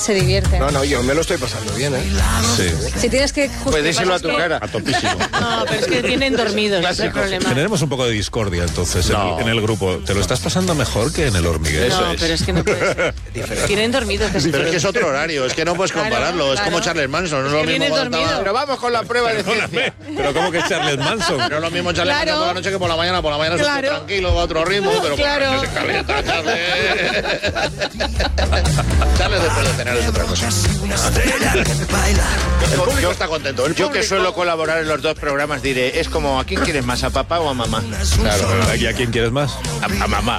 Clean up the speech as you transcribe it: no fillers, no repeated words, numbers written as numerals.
se divierte. No, yo me lo estoy pasando bien, ¿eh? Sí. Si tienes que Puedes decirlo a tu cara. A topísimo. No, pero es que tienen dormidos, ese es el problema. Generemos un poco de discordia entonces en el grupo. ¿Te lo estás pasando mejor que en el hormiguero? No, pero es que no puede ser. Tienen dormidos. Pero es que es otro horario, es que no puedes compararlo. Claro, es como Charles Manson, no es lo mismo viene cuando dormido. estaba- Pero vamos con la prueba de ciencia. Pero ¿cómo que Charles Manson? No es lo mismo Charles Claro. Manson por la noche que por la mañana. Por la mañana Claro. se tranquilo, va a otro ritmo, pero Claro. por la noche se calienta, Charles. Charles después de cenar es otra cosa. El público está contento. El Yo que público- suelo colaborar en los dos programas diré, es como, ¿a quién quieres más, a papá o a mamá? Claro, ¿y a quién quieres más? A mamá.